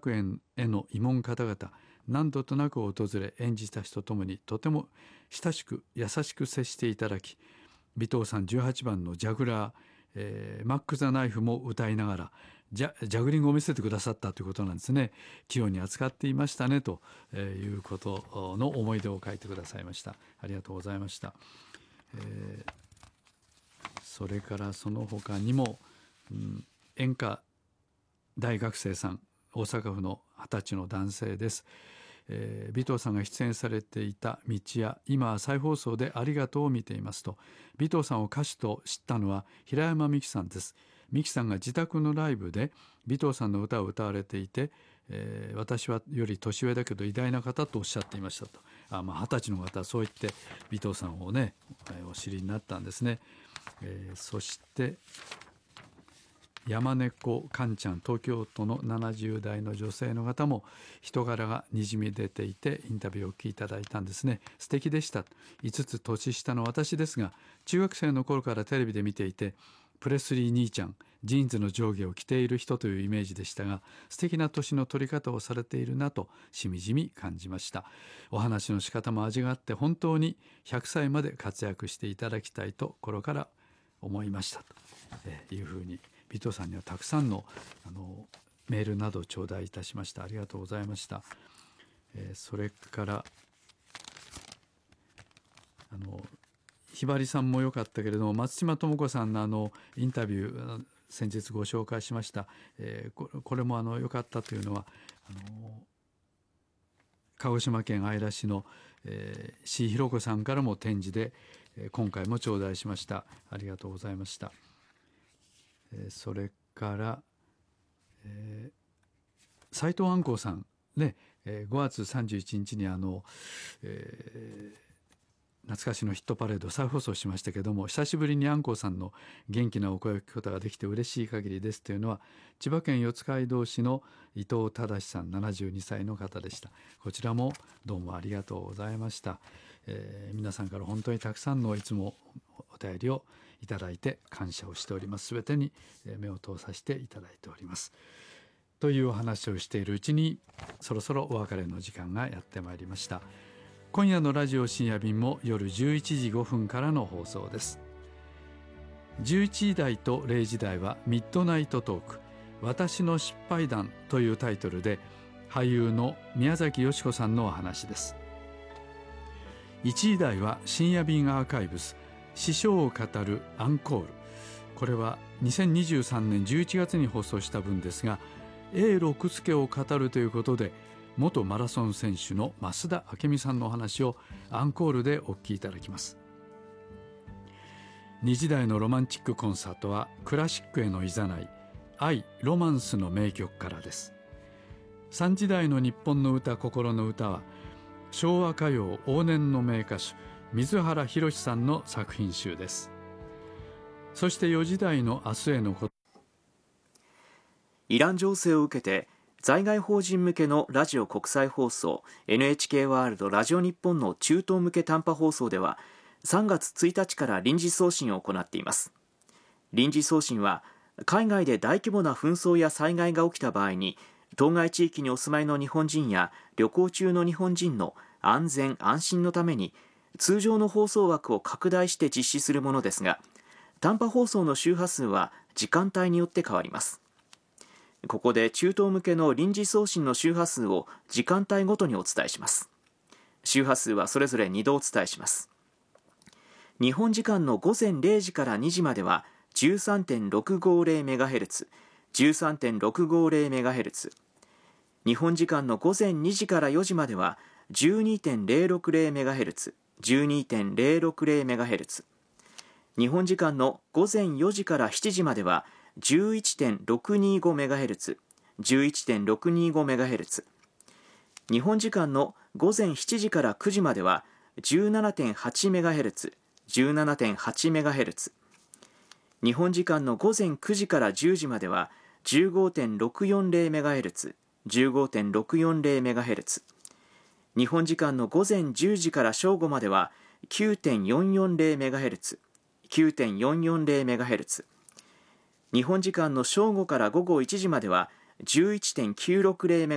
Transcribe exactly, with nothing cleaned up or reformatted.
学園への慰問方々、何度となく訪れ演じた人ともにとても親しく優しく接していただき、尾藤さんじゅうはちばんのジャグラー、えー、マック・ザ・ナイフも歌いながらジ ャ, ジャグリングを見せてくださったということなんですね。器用に扱っていましたねということの思い出を書いてくださいました。ありがとうございました。えー、それからその他にも、うん、演歌大学生さん、大阪府のはたちの男性です。えー、尾藤さんが出演されていた道や今は再放送でありがとうを見ていますと、尾藤さんを歌手と知ったのは平山みきさんです。みきさんが自宅のライブで尾藤さんの歌を歌われていて、えー、私はより年上だけど偉大な方とおっしゃっていましたと。あ、まあ、はたちの方はそう言って尾藤さんをねお知りになったんですね。えー、そして山猫かんちゃん、東京都のななじゅう代の女性の方も人柄がにじみ出ていてインタビューをお聞きいただいたんですね。素敵でした。いつつ年下の私ですが中学生の頃からテレビで見ていて、プレスリー兄ちゃん、ジーンズの上下を着ている人というイメージでしたが、素敵な年の取り方をされているなとしみじみ感じました。お話の仕方も味があって本当にひゃくさいまで活躍していただきたいと心から思いましたというふうに尾藤さんにはたくさんのあのメールなどを頂戴いたしました。ありがとうございました。えー、それからあのひばりさんも良かったけれども、松島智子さんのあのインタビュー先日ご紹介しました。えー、こ, これもあの良かったというのはあの鹿児島県姶良市の、えー、C ひろ子さんからも展示で、えー、今回も頂戴しました。ありがとうございました。えー、それから、えー、斉藤安光さんね、えー、ごがつさんじゅういちにちにあの、えー懐かしのヒットパレード再放送しましたけども、久しぶりにあんこうさんの元気なお声を聞くことができて嬉しい限りですというのは千葉県四街道市の伊藤忠さんななじゅうにさいの方でした。こちらもどうもありがとうございました。えー、皆さんから本当にたくさんのいつもお便りをいただいて感謝をしております。すべてに目を通させていただいておりますというお話をしているうちにそろそろお別れの時間がやってまいりました。今夜のラジオ深夜便も夜じゅういちじごふんからの放送です。じゅういちじ台とれいじ台はミッドナイトトーク、私の失敗談というタイトルで俳優の宮崎美子さんのお話です。いちじ台は深夜便アーカイブス、師匠を語るアンコール。これはにせんにじゅうさんねんじゅういちがつに放送した分ですが、永六輔を語るということで元マラソン選手の増田明美さんのお話をアンコールでお聞きいただきます。にじ台のロマンチックコンサートはクラシックへのいざない、愛・ロマンスの名曲からです。さんじ台の日本の歌、心の歌は昭和歌謡往年の名歌手水原ひろしさんの作品集です。そしてよじ台の明日へのこと。 イラン情勢を受けて在外邦人向けのラジオ国際放送 エヌエイチケー ワールドラジオ日本の中東向け短波放送ではさんがつついたちから臨時送信を行っています。臨時送信は海外で大規模な紛争や災害が起きた場合に当該地域にお住まいの日本人や旅行中の日本人の安全安心のために通常の放送枠を拡大して実施するものですが、短波放送の周波数は時間帯によって変わります。ここで中東向けの臨時送信の周波数を時間帯ごとにお伝えします。周波数はそれぞれにどお伝えします。日本時間のごぜんれいじからにじまでは じゅうさんてんろくごゼロメガヘルツ、じゅうさんてんろくごゼロメガヘルツ。日本時間のごぜんにじからよじまでは じゅうにてんゼロろくゼロメガヘルツ、じゅうにてんゼロろくゼロメガヘルツ。日本時間のごぜんよじからしちじまではじゅういってんろくにごメガヘルツ、じゅういってんろくにごメガヘルツ。日本時間のごぜんしちじからくじまでは じゅうななてんはちメガヘルツ、じゅうななてんはちメガヘルツ。日本時間のごぜんくじからじゅうじまでは じゅうごてんろくよんゼロメガヘルツ、じゅうごてんろくよんゼロメガヘルツ。日本時間のごぜんじゅうじから正午までは きゅうてんよんよんゼロメガヘルツ、きゅうてんよんよんゼロメガヘルツ。日本時間の正午からごごいちじまでは じゅういってんきゅうろくゼロメガヘルツ